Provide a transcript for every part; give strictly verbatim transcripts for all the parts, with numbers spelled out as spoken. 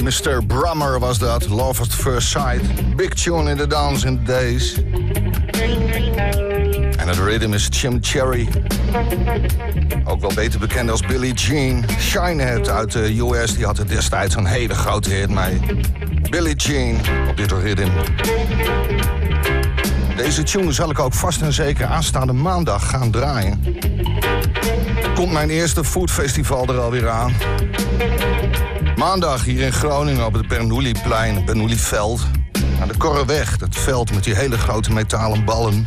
mister Brummer was dat, Love at First Sight. Big tune in the dance in the days. En het rhythm is Chim Cherry. Ook wel beter bekend als Billie Jean. Shinehead uit de U S, die had er destijds een hele grote hit mee. Billie Jean op dit rhythm. Deze tune zal ik ook vast en zeker aanstaande maandag gaan draaien. Komt mijn eerste foodfestival er alweer aan. Maandag hier in Groningen op het Bernoulli-plein, Bernoulli-veld. Aan de Korreweg, dat veld met die hele grote metalen ballen.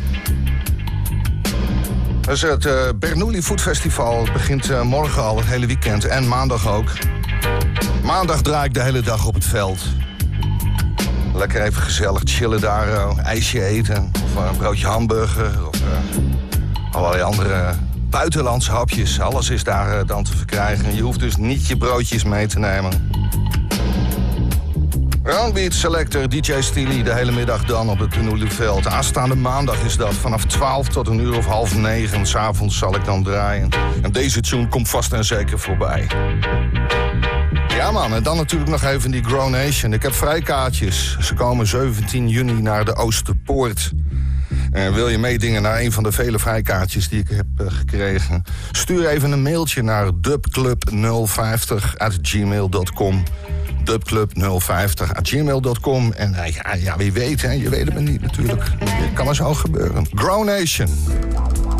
Dat is het uh, Bernoulli Food Festival. Het begint uh, morgen al, het hele weekend. En maandag ook. Maandag draai ik de hele dag op het veld. Lekker even gezellig chillen daar. Uh, ijsje eten. Of uh, een broodje hamburger. Of uh, allerlei andere buitenlandse hapjes. Alles is daar uh, dan te verkrijgen. Je hoeft dus niet je broodjes mee te nemen. Roundbeat Selector, D J Steely, de hele middag dan op het Bernoulli-veld. Aanstaande maandag is dat, vanaf twaalf tot een uur of half negen. 's Avonds zal ik dan draaien. En deze tune komt vast en zeker voorbij. Ja man, en dan natuurlijk nog even die Grow Nation. Ik heb vrijkaartjes. Ze komen zeventien juni naar de Oosterpoort. En wil je meedingen naar een van de vele vrijkaartjes die ik heb uh, gekregen? Stuur even een mailtje naar dubclub nul vijftig at gmail dot com. dubclub nul vijftig at gmail dot com. En uh, ja, ja, wie weet, hè, je weet het maar niet natuurlijk. Het kan maar zo gebeuren. Grow Nation.